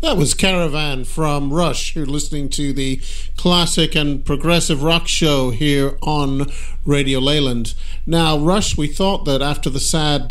That was Caravan from Rush. You're listening to the classic and progressive rock show here on Radio Leyland. Now, Rush, we thought that after the sad